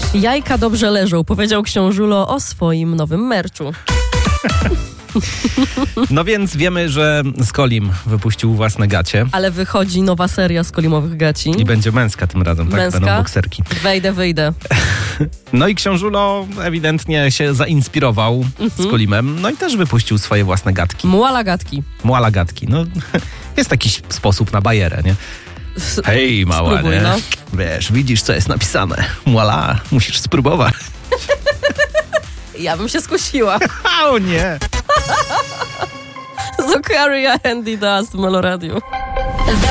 Jajka dobrze leżą, powiedział książulo o swoim nowym merczu. No więc wiemy, że Skolim wypuścił własne gacie. Ale wychodzi nowa seria skolimowych gaci. I będzie męska tym razem, tak? Męska? Będą bokserki. Wyjdę. No i książulo ewidentnie się zainspirował Skolimem, no i też wypuścił swoje własne gatki. Muala gatki. No, jest taki sposób na bajerę, nie? Hej, mała, Spróbuj, nie? no. Wiesz, widzisz, co jest napisane. Muala, musisz spróbować. Ja bym się skusiła. O nie! Zokaria Andy Dust w Meloradiu.